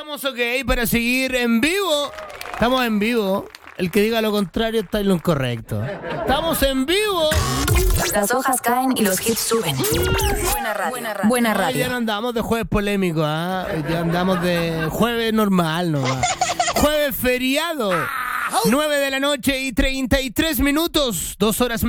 estamos ok para seguir en vivo. Estamos en vivo. El que diga lo contrario está en lo incorrecto. Estamos en vivo. Las hojas caen y los hits suben. Buena radio. Buena radio. Hoy ya no andamos de jueves polémico, Hoy ya andamos de jueves normal, ¿no? Jueves feriado. 9 de la noche y 33 minutos. 2 horas